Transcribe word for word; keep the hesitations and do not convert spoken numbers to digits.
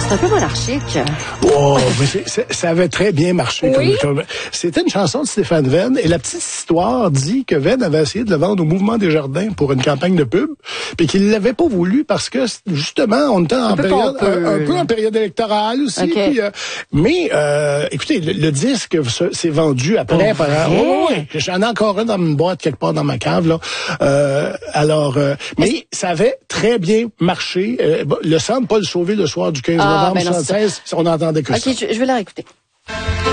C'est un peu monarchique. Oh, mais c'est, c'est, ça avait très bien marché. Oui. Comme, comme, c'était une chanson de Stéphane Venn, et la petite histoire dit que Venn avait essayé de le vendre au Mouvement des Jardins pour une campagne de pub, puis qu'il l'avait pas voulu parce que, justement, on était en période, un, un peu en période électorale aussi. Okay. Puis, euh, mais, euh, écoutez, le, le disque s'est vendu après. Oh, par, oh, oui, j'en ai encore un dans une boîte quelque part dans ma cave, là. Euh, alors, euh, mais ça avait très bien marché. Euh, le centre Paul Sauvé le soir du quinze novembre ben non, soixante-seize, on n'entendait que OK, ça. je, je vais la réécouter.